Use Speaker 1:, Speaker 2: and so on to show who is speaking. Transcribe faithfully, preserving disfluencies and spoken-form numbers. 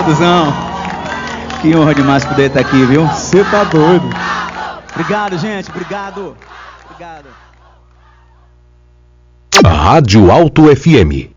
Speaker 1: Artuzão. Que honra demais poder estar aqui, viu?
Speaker 2: Você tá doido.
Speaker 1: Obrigado, gente. Obrigado. Obrigado.
Speaker 3: Rádio Alto F M.